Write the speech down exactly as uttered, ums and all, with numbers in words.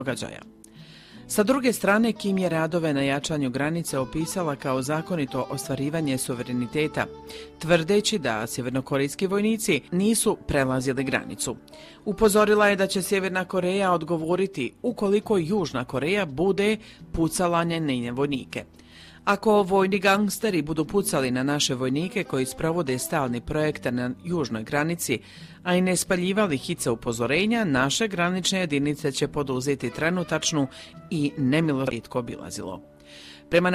događaja. Sa druge strane, Kim je radove na jačanju granice opisala kao zakonito ostvarivanje suvereniteta, tvrdeći da sjevernokorejski vojnici nisu prelazili granicu. Upozorila je da će Sjeverna Koreja odgovoriti ukoliko Južna Koreja bude pucala na njene vojnike. Ako vojni gangsteri budu pucali na naše vojnike koji sprovode stalni projekte na južnoj granici, a i ne spaljivali hice upozorenja, naše granične jedinice će poduzeti trenutačnu i nemilosrdno obilazilo.